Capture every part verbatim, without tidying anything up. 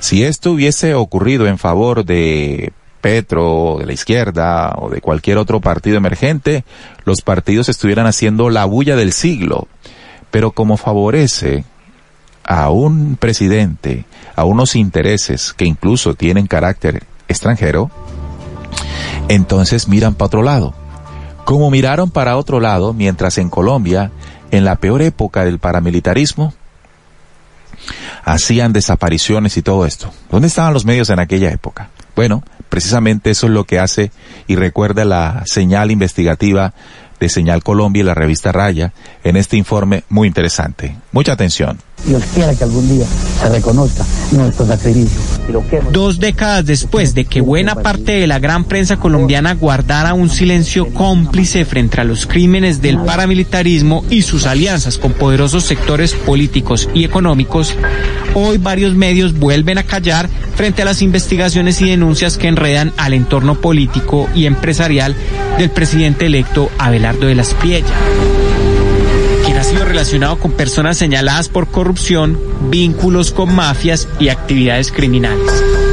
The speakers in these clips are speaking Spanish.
Si esto hubiese ocurrido en favor de Petro, de la izquierda o de cualquier otro partido emergente, los partidos estuvieran haciendo la bulla del siglo. Pero como favorece a un presidente, a unos intereses que incluso tienen carácter extranjero, entonces miran para otro lado. Como miraron para otro lado, mientras en Colombia, en la peor época del paramilitarismo, hacían desapariciones y todo esto. ¿Dónde estaban los medios en aquella época? Bueno, precisamente eso es lo que hace y recuerda la señal investigativa de Señal Colombia y la revista Raya en este informe muy interesante. Mucha atención. Dios quiera que algún día se reconozca nuestro sacrificio. Dos décadas después de que buena parte de la gran prensa colombiana guardara un silencio cómplice frente a los crímenes del paramilitarismo y sus alianzas con poderosos sectores políticos y económicos, hoy varios medios vuelven a callar frente a las investigaciones y denuncias que enredan al entorno político y empresarial del presidente electo Abelardo de la Espriella, quien ha sido relacionado con personas señaladas por corrupción, vínculos con mafias y actividades criminales.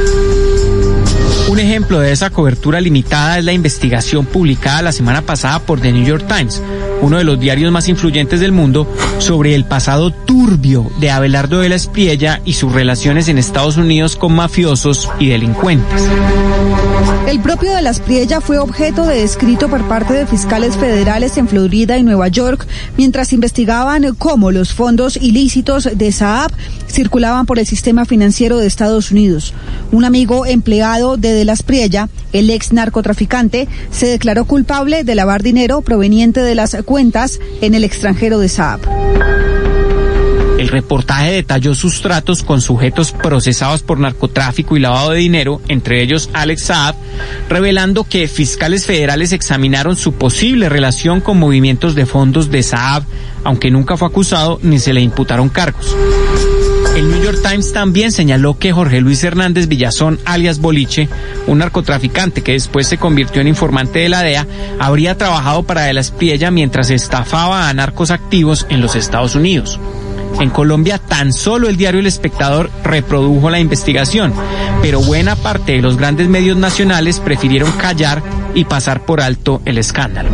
Un ejemplo de esa cobertura limitada es la investigación publicada la semana pasada por The New York Times, uno de los diarios más influyentes del mundo, sobre el pasado turbio de Abelardo de la Espriella y sus relaciones en Estados Unidos con mafiosos y delincuentes. El propio de la Espriella fue objeto de escrito por parte de fiscales federales en Florida y Nueva York, mientras investigaban cómo los fondos ilícitos de Saab circulaban por el sistema financiero de Estados Unidos. Un amigo empleado de De la Espriella, el ex narcotraficante, se declaró culpable de lavar dinero proveniente de las cuentas en el extranjero de Saab. El reportaje detalló sus tratos con sujetos procesados por narcotráfico y lavado de dinero, entre ellos Alex Saab, revelando que fiscales federales examinaron su posible relación con movimientos de fondos de Saab, aunque nunca fue acusado ni se le imputaron cargos. El New York Times también señaló que Jorge Luis Hernández Villazón, alias Boliche, un narcotraficante que después se convirtió en informante de la D E A, habría trabajado para De la Espriella mientras estafaba a narcos activos en los Estados Unidos. En Colombia, tan solo el diario El Espectador reprodujo la investigación, pero buena parte de los grandes medios nacionales prefirieron callar y pasar por alto el escándalo.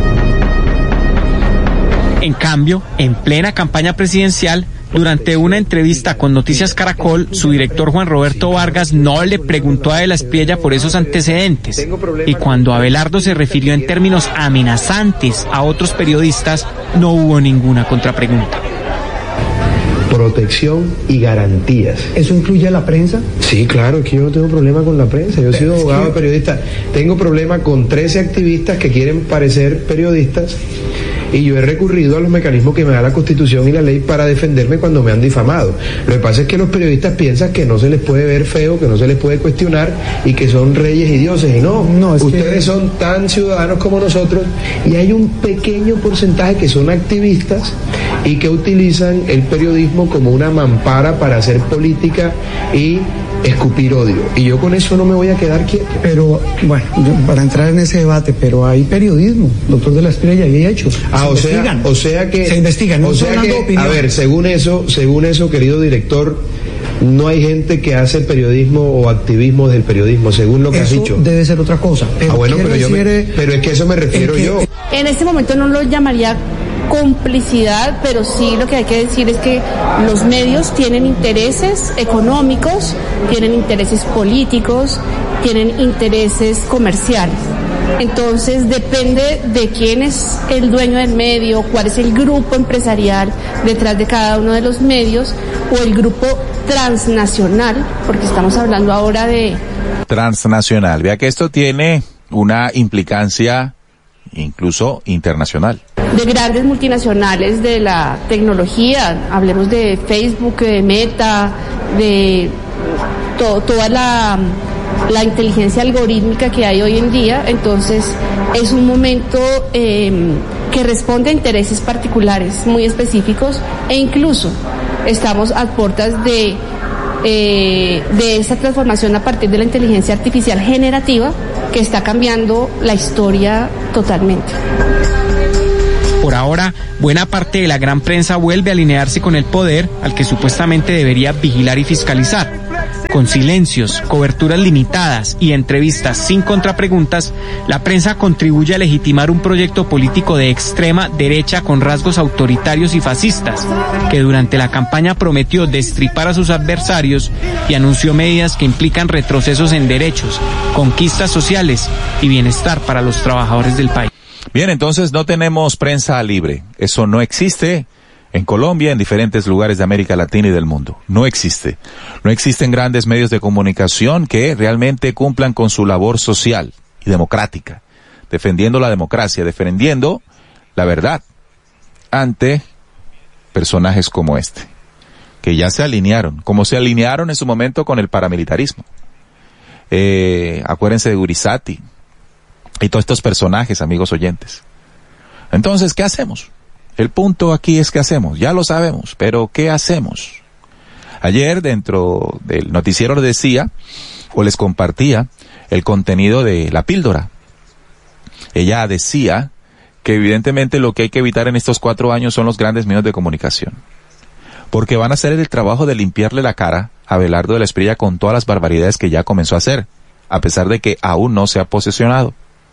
En cambio, en plena campaña presidencial, durante una entrevista con Noticias Caracol, su director Juan Roberto Vargas no le preguntó a De la Espriella por esos antecedentes. Y cuando Abelardo se refirió en términos amenazantes a otros periodistas, no hubo ninguna contrapregunta. Protección y garantías. ¿Eso incluye a la prensa? Sí, claro, es que yo no tengo problema con la prensa. Yo he sido abogado, periodista. Tengo problema con trece activistas que quieren parecer periodistas. Y yo he recurrido a los mecanismos que me da la Constitución y la ley para defenderme cuando me han difamado. Lo que pasa es que los periodistas piensan que no se les puede ver feo, que no se les puede cuestionar y que son reyes y dioses. Y no, no es ustedes que... son tan ciudadanos como nosotros y hay un pequeño porcentaje que son activistas y que utilizan el periodismo como una mampara para hacer política y escupir odio. Y yo con eso no me voy a quedar quieto. Pero, bueno, yo, para entrar en ese debate, pero hay periodismo, doctor De la Espriella, y hay hechos. Ah, o sea, o sea que... Se investigan, no o sea que, a ver, según eso, según eso, querido director, no hay gente que hace periodismo o activismo del periodismo, según lo que eso has dicho. Debe ser otra cosa. Pero ah, bueno, pero, yo me, pero es que a eso me refiero que, yo. En este momento no lo llamaría complicidad, pero sí lo que hay que decir es que los medios tienen intereses económicos, tienen intereses políticos, tienen intereses comerciales. Entonces depende de quién es el dueño del medio, cuál es el grupo empresarial detrás de cada uno de los medios o el grupo transnacional, porque estamos hablando ahora de... Transnacional. Vea que esto tiene una implicancia incluso internacional. De grandes multinacionales de la tecnología, hablemos de Facebook, de Meta, de to- toda la, la inteligencia algorítmica que hay hoy en día. Entonces es un momento eh, que responde a intereses particulares muy específicos e incluso estamos a puertas de, eh, de esa transformación a partir de la inteligencia artificial generativa que está cambiando la historia totalmente. Por ahora, buena parte de la gran prensa vuelve a alinearse con el poder al que supuestamente debería vigilar y fiscalizar. Con silencios, coberturas limitadas y entrevistas sin contrapreguntas, la prensa contribuye a legitimar un proyecto político de extrema derecha con rasgos autoritarios y fascistas, que durante la campaña prometió destripar a sus adversarios y anunció medidas que implican retrocesos en derechos, conquistas sociales y bienestar para los trabajadores del país. Bien, entonces no tenemos prensa libre. Eso no existe en Colombia, en diferentes lugares de América Latina y del mundo. No existe. No existen grandes medios de comunicación que realmente cumplan con su labor social y democrática, defendiendo la democracia, defendiendo la verdad ante personajes como este, que ya se alinearon, como se alinearon en su momento con el paramilitarismo. Eh, acuérdense de Gurizati y todos estos personajes, amigos oyentes. Entonces, ¿qué hacemos? El punto aquí es qué hacemos, ya lo sabemos, pero ¿qué hacemos? Ayer dentro del noticiero les decía, o les compartía, el contenido de la píldora. Ella decía que evidentemente lo que hay que evitar en estos cuatro años son los grandes medios de comunicación, porque van a hacer el trabajo de limpiarle la cara a Abelardo de la Espriella con todas las barbaridades que ya comenzó a hacer, a pesar de que aún no se ha posesionado.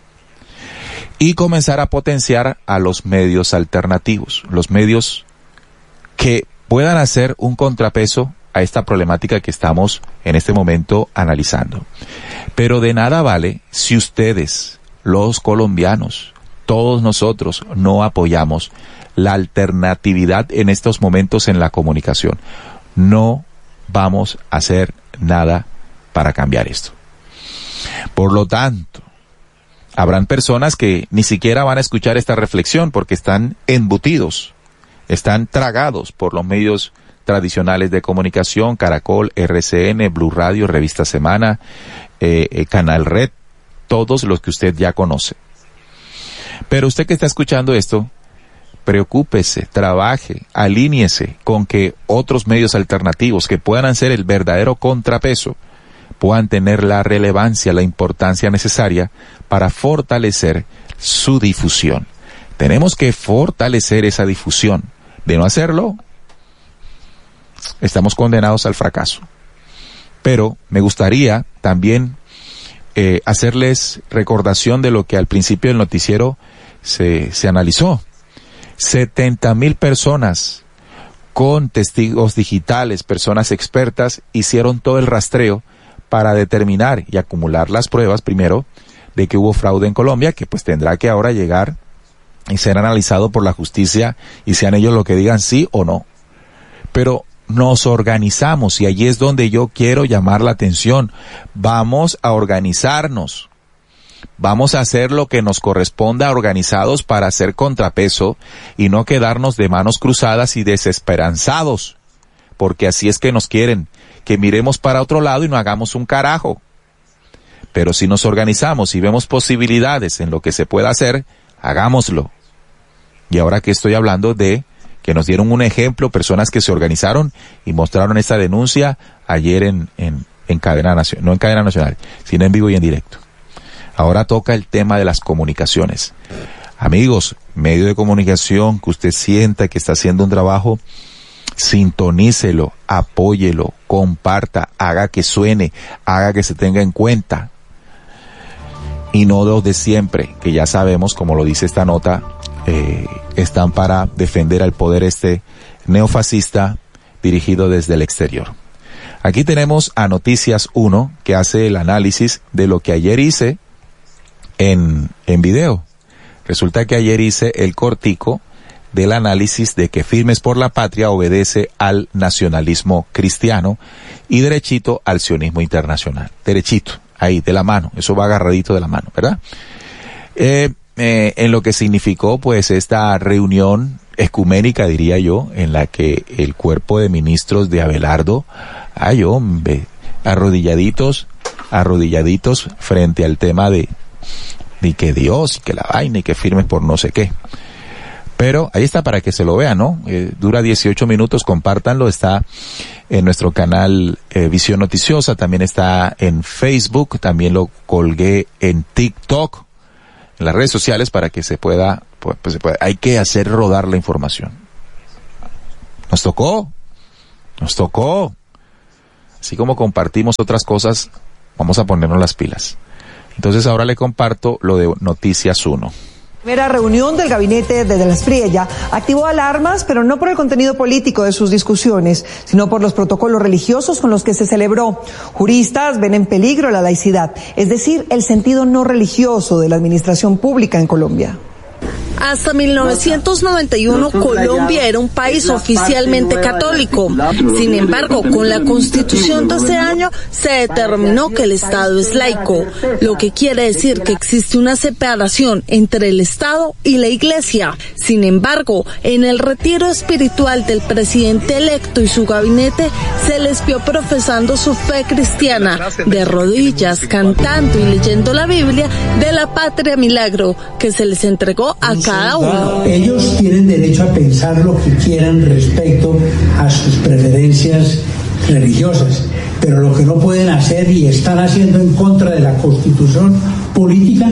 Y comenzar a potenciar a los medios alternativos, los medios que puedan hacer un contrapeso a esta problemática que estamos en este momento analizando. Pero de nada vale si ustedes, los colombianos, todos nosotros no apoyamos la alternatividad en estos momentos en la comunicación. No vamos a hacer nada para cambiar esto. Por lo tanto, habrán personas que ni siquiera van a escuchar esta reflexión porque están embutidos, están tragados por los medios tradicionales de comunicación, Caracol, R C N, Blue Radio, Revista Semana, eh, eh, Canal Red, todos los que usted ya conoce. Pero usted que está escuchando esto, preocúpese, trabaje, alíñese con que otros medios alternativos que puedan ser el verdadero contrapeso puedan tener la relevancia, la importancia necesaria para fortalecer su difusión. Tenemos que fortalecer esa difusión. De no hacerlo, estamos condenados al fracaso. Pero me gustaría también eh, hacerles recordación de lo que al principio del noticiero se, se analizó. setenta mil personas con testigos digitales, personas expertas, hicieron todo el rastreo para determinar y acumular las pruebas, primero, de que hubo fraude en Colombia, que pues tendrá que ahora llegar y ser analizado por la justicia y sean ellos lo que digan sí o no. Pero nos organizamos y allí es donde yo quiero llamar la atención. Vamos a organizarnos. Vamos a hacer lo que nos corresponda organizados para hacer contrapeso y no quedarnos de manos cruzadas y desesperanzados, porque así es que nos quieren, que miremos para otro lado y no hagamos un carajo. Pero si nos organizamos y vemos posibilidades en lo que se pueda hacer, hagámoslo. Y ahora que estoy hablando de que nos dieron un ejemplo, personas que se organizaron y mostraron esta denuncia ayer en, en, en cadena nacional, no en cadena nacional, sino en vivo y en directo. Ahora toca el tema de las comunicaciones. Amigos, medio de comunicación que usted sienta que está haciendo un trabajo, sintonícelo, apóyelo, comparta, haga que suene, haga que se tenga en cuenta. Y no los de siempre, que ya sabemos, como lo dice esta nota, eh, están para defender al poder este neofascista dirigido desde el exterior. Aquí tenemos a Noticias uno, que hace el análisis de lo que ayer hice en, en video. Resulta que ayer hice el cortico del análisis de que Firmes por la Patria obedece al nacionalismo cristiano y derechito al sionismo internacional. Derechito, ahí, de la mano, eso va agarradito de la mano, ¿verdad? Eh, eh, en lo que significó pues esta reunión ecuménica, diría yo, en la que el cuerpo de ministros de Abelardo, ay hombre, arrodilladitos, arrodilladitos frente al tema de, de que Dios, y que la vaina, y que Firmes por no sé qué. Pero ahí está para que se lo vean, ¿no? Eh, dura dieciocho minutos, compártanlo, está en nuestro canal eh, Visión Noticiosa, también está en Facebook, también lo colgué en TikTok, en las redes sociales para que se pueda, pues, pues se pueda, hay que hacer rodar la información. Nos tocó, nos tocó. así como compartimos otras cosas, vamos a ponernos las pilas. Entonces ahora le comparto lo de Noticias uno. La primera reunión del gabinete de De la Espriella activó alarmas, pero no por el contenido político de sus discusiones, sino por los protocolos religiosos con los que se celebró. Juristas ven en peligro la laicidad, es decir, el sentido no religioso de la administración pública en Colombia. Hasta mil novecientos noventa y uno, Colombia era un país oficialmente católico. Sin embargo, con la Constitución de ese año se determinó que el Estado es laico, lo que quiere decir que existe una separación entre el Estado y la Iglesia. Sin embargo, en el retiro espiritual del presidente electo y su gabinete, se les vio profesando su fe cristiana, de rodillas, cantando y leyendo la Biblia de la Patria Milagro, que se les entregó a cada uno. Ellos tienen derecho a pensar lo que quieran respecto a sus preferencias religiosas, pero lo que no pueden hacer y están haciendo en contra de la Constitución política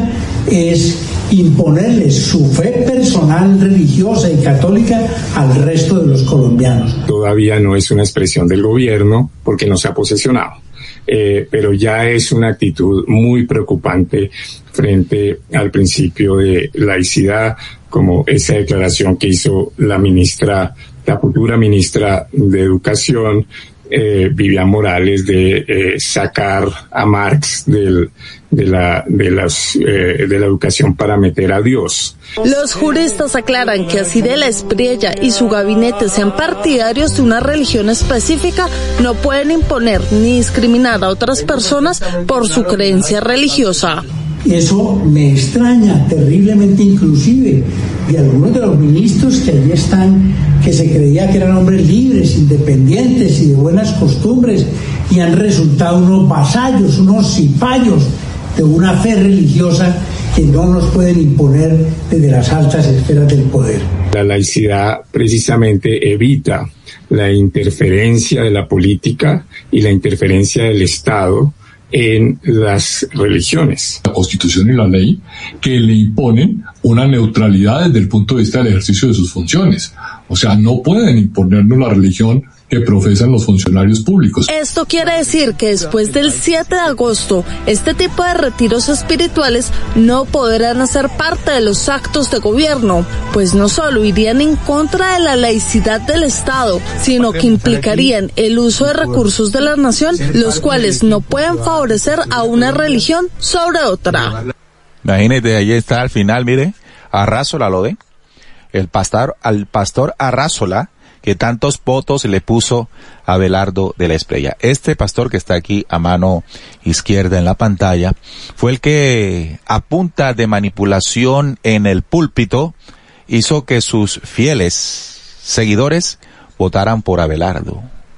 es imponerles su fe personal, religiosa y católica al resto de los colombianos. Todavía no es una expresión del gobierno porque no se ha posesionado. Eh, pero ya es una actitud muy preocupante frente al principio de laicidad, como esa declaración que hizo la ministra, la futura ministra de Educación, eh, Vivian Morales, de eh, sacar a Marx del, de la de las eh, de la educación para meter a Dios. Los juristas aclaran que así De la Espriella y su gabinete sean partidarios de una religión específica, no pueden imponer ni discriminar a otras personas por su creencia religiosa. Eso me extraña terriblemente, inclusive de algunos de los ministros que allí están, que se creía que eran hombres libres, independientes y de buenas costumbres, y han resultado unos vasallos, unos cipayos de una fe religiosa que no nos pueden imponer desde las altas esferas del poder. La laicidad precisamente evita la interferencia de la política y la interferencia del Estado en las religiones. La Constitución y la ley que le imponen una neutralidad desde el punto de vista del ejercicio de sus funciones. O sea, no pueden imponernos la religión que profesan los funcionarios públicos. Esto quiere decir que después del siete de agosto, este tipo de retiros espirituales no podrán hacer parte de los actos de gobierno, pues no solo irían en contra de la laicidad del Estado, sino que implicarían el uso de recursos de la nación, los cuales no pueden favorecer a una religión sobre otra. Imagínate, ahí está al final, mire, Arrázola lo de, el pastor, al pastor Arrázola, que tantos votos le puso a Abelardo de la Espriella. Este pastor que está aquí a mano izquierda en la pantalla fue el que, a punta de manipulación en el púlpito, hizo que sus fieles seguidores votaran por Abelardo.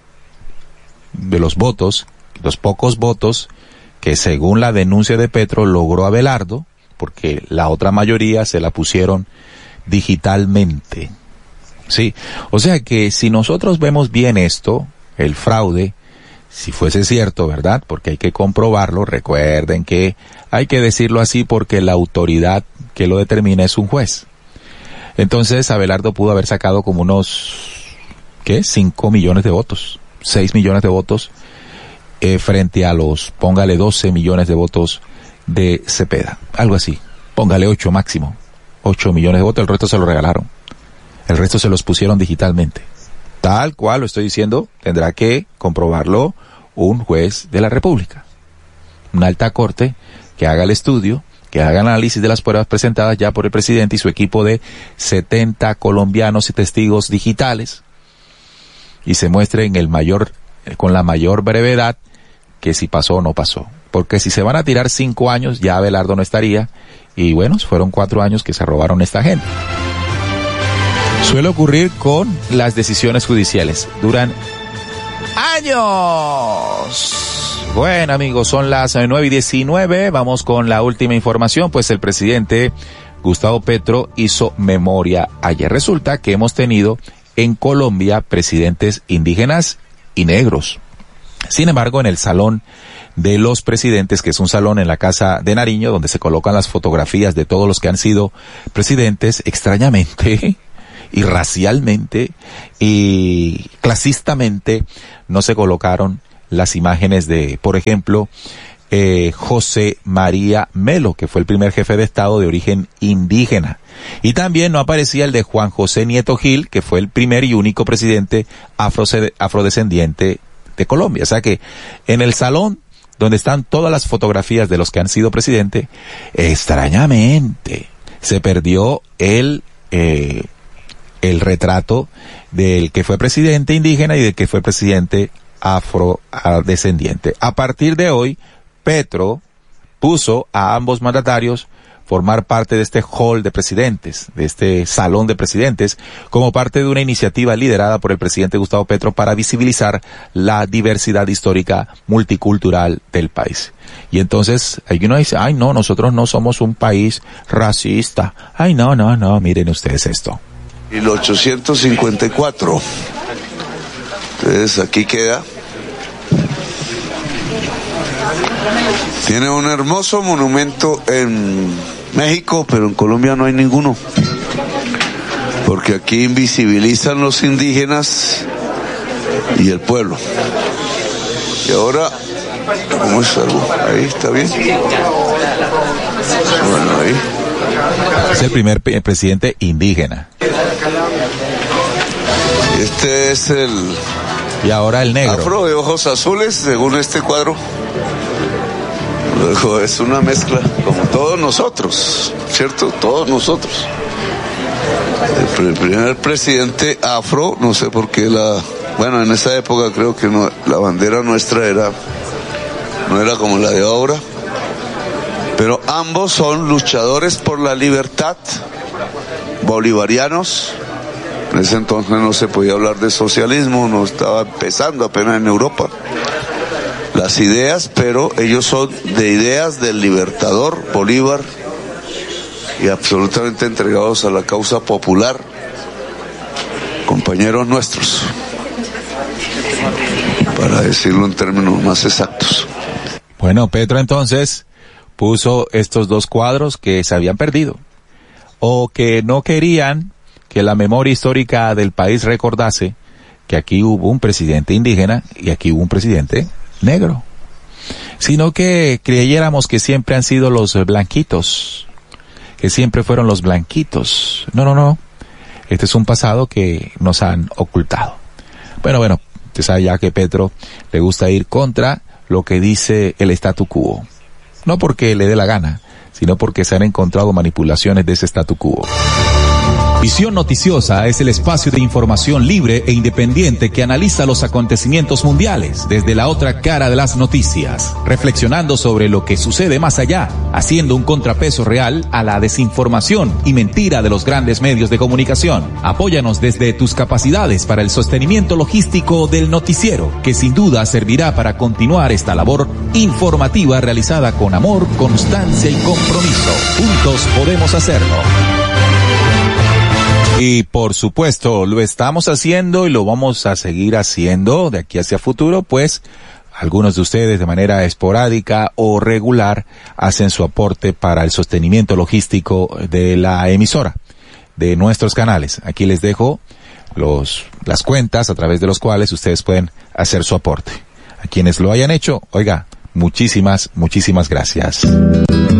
De los votos, los pocos votos que según la denuncia de Petro logró Abelardo, porque la otra mayoría se la pusieron digitalmente. Sí, o sea que si nosotros vemos bien esto, el fraude, si fuese cierto, ¿verdad? Porque hay que comprobarlo, recuerden que hay que decirlo así porque la autoridad que lo determina es un juez. Entonces Abelardo pudo haber sacado como unos, ¿qué? cinco millones de votos, seis millones de votos, eh, frente a los, póngale doce millones de votos de Cepeda, algo así, póngale ocho máximo, ocho millones de votos, el resto se lo regalaron. El resto se los pusieron digitalmente. Tal cual lo estoy diciendo, tendrá que comprobarlo un juez de la República. Una alta corte que haga el estudio, que haga el análisis de las pruebas presentadas ya por el presidente y su equipo de setenta colombianos y testigos digitales y se muestre en el mayor, con la mayor brevedad que si pasó o no pasó. Porque si se van a tirar cinco años, ya Abelardo no estaría y bueno, fueron cuatro años que se robaron esta gente. Suele ocurrir con las decisiones judiciales. Duran años. Bueno, amigos, son las nueve y diecinueve. Vamos con la última información. Pues el presidente Gustavo Petro hizo memoria ayer. Resulta que hemos tenido en Colombia presidentes indígenas y negros. Sin embargo, en el Salón de los Presidentes, que es un salón en la Casa de Nariño, donde se colocan las fotografías de todos los que han sido presidentes, extrañamente y racialmente y clasistamente no se colocaron las imágenes de, por ejemplo, eh, José María Melo, que fue el primer jefe de Estado de origen indígena. Y también no aparecía el de Juan José Nieto Gil, que fue el primer y único presidente afro, afrodescendiente de Colombia. O sea que en el salón donde están todas las fotografías de los que han sido presidente, extrañamente se perdió el eh, el retrato del que fue presidente indígena y del que fue presidente afrodescendiente. A partir de hoy, Petro puso a ambos mandatarios formar parte de este hall de presidentes, de este salón de presidentes, como parte de una iniciativa liderada por el presidente Gustavo Petro para visibilizar la diversidad histórica multicultural del país. Y entonces, uno dice, ay no, nosotros no somos un país racista. Ay no, no, no, miren ustedes esto. mil ochocientos cincuenta y cuatro. Entonces aquí queda. Tiene un hermoso monumento en México, pero en Colombia no hay ninguno. Porque aquí invisibilizan los indígenas y el pueblo. Y ahora, ¿cómo es algo? Ahí está bien. Bueno, ahí. Es el primer pe- presidente indígena. Este es el... Y ahora el negro. Afro de ojos azules, según este cuadro. Luego es una mezcla, como todos nosotros, ¿cierto? Todos nosotros. El primer presidente afro, no sé por qué la... Bueno, en esa época creo que no, la bandera nuestra era... No era como la de ahora. Pero ambos son luchadores por la libertad, bolivarianos. En ese entonces no se podía hablar de socialismo, no estaba empezando apenas en Europa las ideas, pero ellos son de ideas del libertador Bolívar y absolutamente entregados a la causa popular, compañeros nuestros, para decirlo en términos más exactos. Bueno, Petro entonces puso estos dos cuadros que se habían perdido o que no querían que la memoria histórica del país recordase que aquí hubo un presidente indígena y aquí hubo un presidente negro, sino que creyéramos que siempre han sido los blanquitos, que siempre fueron los blanquitos. No, no, no. Este es un pasado que nos han ocultado. Bueno, bueno, usted sabe ya que Petro le gusta ir contra lo que dice el statu quo. No porque le dé la gana, sino porque se han encontrado manipulaciones de ese statu quo. Visión Noticiosa es el espacio de información libre e independiente que analiza los acontecimientos mundiales desde la otra cara de las noticias, reflexionando sobre lo que sucede más allá, haciendo un contrapeso real a la desinformación y mentira de los grandes medios de comunicación. Apóyanos desde tus capacidades para el sostenimiento logístico del noticiero, que sin duda servirá para continuar esta labor informativa realizada con amor, constancia y compromiso. Juntos podemos hacerlo. Y por supuesto, lo estamos haciendo y lo vamos a seguir haciendo de aquí hacia futuro, pues algunos de ustedes de manera esporádica o regular hacen su aporte para el sostenimiento logístico de la emisora, de nuestros canales. Aquí les dejo los, las cuentas a través de los cuales ustedes pueden hacer su aporte. A quienes lo hayan hecho, oiga, muchísimas, muchísimas gracias.